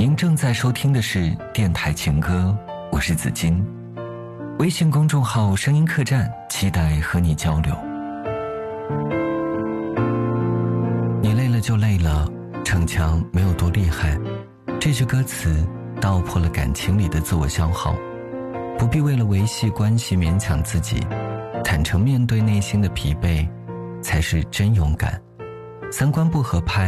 您正在收听的是电台情歌，我是子金。微信公众号声音客栈，期待和你交流。你累了就累了，逞强没有多厉害，这句歌词道破了感情里的自我消耗，不必为了维系关系勉强自己，坦诚面对内心的疲惫才是真勇敢。三观不合拍